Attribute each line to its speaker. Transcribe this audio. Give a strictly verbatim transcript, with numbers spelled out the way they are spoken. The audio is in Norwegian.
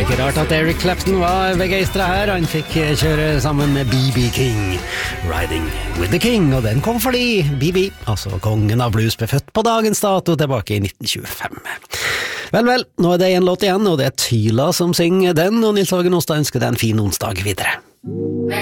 Speaker 1: ikke rart at Eric Clapton var begeistret her. Han fikk kjøre sammen med B B King, Riding with the King, og den kom fordi B B, altså kongen av blues, ble født på dagens dato tilbake i nitten tjuefem. Vel, vel, nå er det en låt igjen, og det er Tyla som synger den, og Nils Åge Nostad ønsker deg en fin onsdag videre.